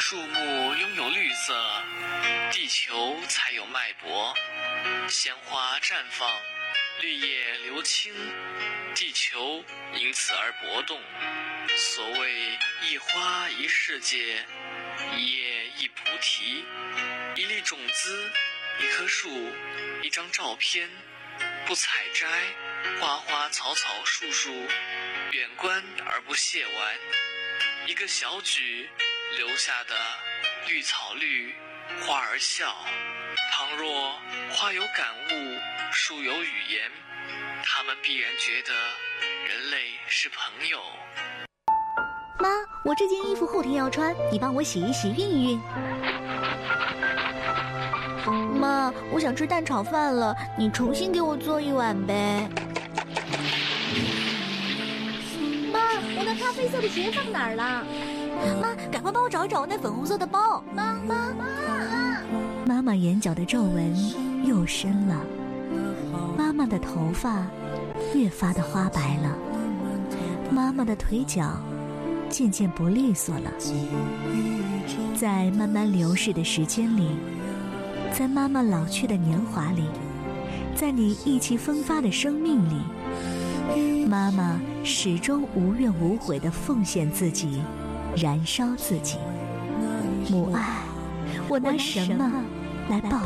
树木拥有绿色，地球才有脉搏。鲜花绽放，绿叶流青，地球因此而搏动。所谓一花一世界，一叶一菩提，一粒种子，一棵树，一张照片，不采摘，花花草草树树，远观而不亵玩。一个小举留下的绿草绿，花儿笑。倘若花有感悟，树有语言，他们必然觉得人类是朋友。 妈，我这件衣服后天要穿，你帮我洗一洗，熨一熨。妈，我想吃蛋炒饭了，你重新给我做一碗呗。 妈，我那咖啡色的鞋放哪儿了？ 妈，赶快帮我找一找我那粉红色的包。妈妈眼角的皱纹又深了，妈妈的头发越发的花白了，妈妈的腿脚渐渐不利索了。在慢慢流逝的时间里，在妈妈老去的年华里，在你意气风发的生命里，妈妈始终无怨无悔地奉献自己，燃烧自己。母爱，我拿什么来报